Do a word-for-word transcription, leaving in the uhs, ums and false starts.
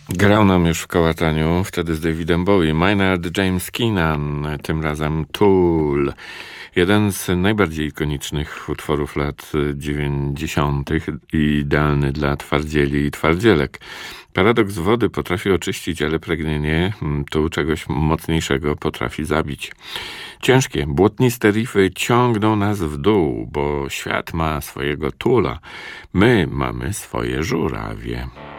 Grał nam już w kołataniu, wtedy z Davidem Bowie, Maynard James Keenan, tym razem Tool. Jeden z najbardziej ikonicznych utworów lat dziewięćdziesiątych i idealny dla twardzieli i twardzielek. Paradoks wody potrafi oczyścić, ale pragnienie tu czegoś mocniejszego potrafi zabić. Ciężkie, błotniste rify ciągną nas w dół, bo świat ma swojego Toola. My mamy swoje żurawie.